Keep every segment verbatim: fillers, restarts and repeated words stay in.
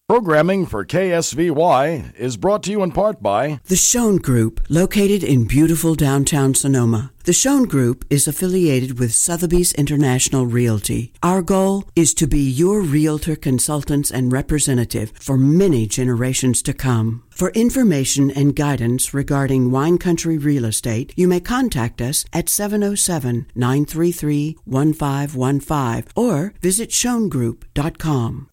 Programming for K S V Y is brought to you in part by The Schoen Group, located in beautiful downtown Sonoma. The Schoen Group is affiliated with Sotheby's International Realty. Our goal is to be your realtor, consultants, and representative for many generations to come. For information and guidance regarding wine country real estate, you may contact us at seven oh seven, nine three three, one five one five or visit schoen group dot com.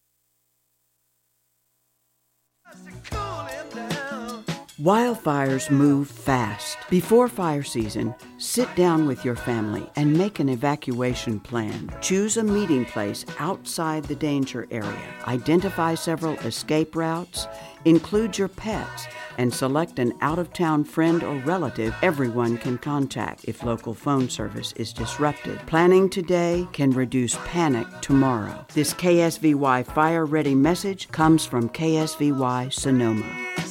Wildfires move fast. Before fire season, sit down with your family and make an evacuation plan. Choose a meeting place outside the danger area. Identify several escape routes. Include your pets and select an out-of-town friend or relative everyone can contact if local phone service is disrupted. Planning today can reduce panic tomorrow. This K S V Y Fire Ready message comes from K S V Y Sonoma.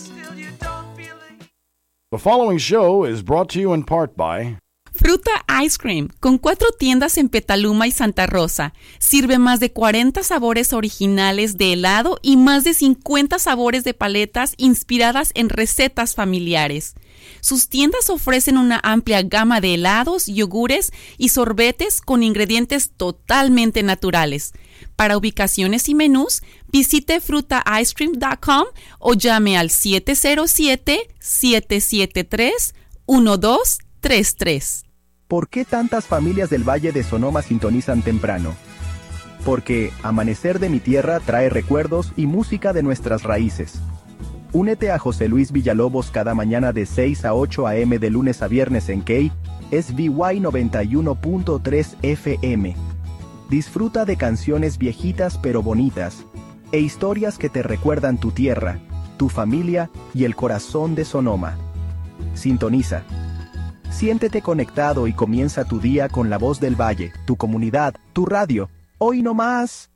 The following show is brought to you in part by Fruta Ice Cream, con cuatro tiendas en Petaluma y Santa Rosa. Sirve más de cuarenta sabores originales de helado y más de cincuenta sabores de paletas inspiradas en recetas familiares. Sus tiendas ofrecen una amplia gama de helados, yogures y sorbetes con ingredientes totalmente naturales. Para ubicaciones y menús, visite fruta ice cream punto com o llame al siete cero siete, siete siete tres, uno dos tres tres. ¿Por qué tantas familias del Valle de Sonoma sintonizan temprano? Porque Amanecer de mi Tierra trae recuerdos y música de nuestras raíces. Únete a José Luis Villalobos cada mañana de seis a ocho a eme de lunes a viernes en K S V Y noventa y uno punto tres F M. Disfruta de canciones viejitas pero bonitas e historias que te recuerdan tu tierra, tu familia y el corazón de Sonoma. Sintoniza. Siéntete conectado y comienza tu día con la voz del Valle, tu comunidad, tu radio. Hoy no más.